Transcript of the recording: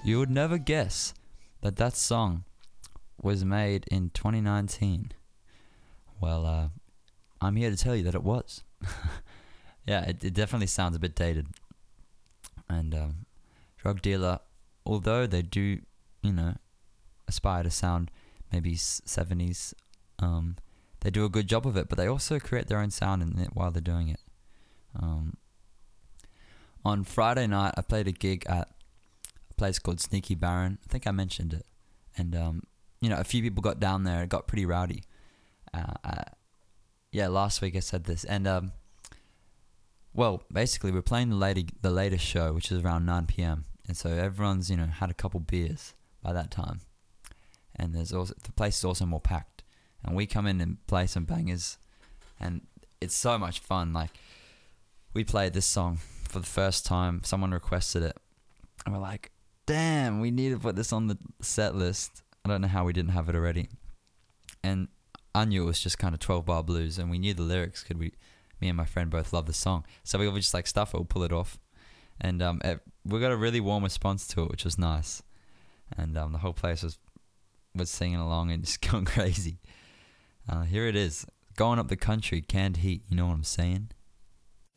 You would never guess that that song was made in 2019. Well, I'm here to tell you that it was. Yeah, it definitely sounds a bit dated. And Drug Dealer, although they do, aspire to sound maybe 70s, they do a good job of it, but they also create their own sound in it while they're doing it. On Friday night, I played a gig at a place called Sneaky Baron. I think I mentioned it. And, a few people got down there. It got pretty rowdy. Last week I said this. And, basically we're playing the latest show, which is around 9 p.m. And so everyone's, had a couple beers by that time. And the place is also more packed. And we come in and play some bangers. And it's so much fun. Like, we played this song for the first time. Someone requested it. And we're like, damn, we need to put this on the set list. I don't know how we didn't have it already. And I knew it was just kind of 12-bar blues. And we knew the lyrics because me and my friend both love the song. So we were just like, stuff it, we'll pull it off. And we got a really warm response to it, which was nice. And the whole place was singing along and just going crazy. Here it is. Going Up the Country, Canned Heat, you know what I'm saying?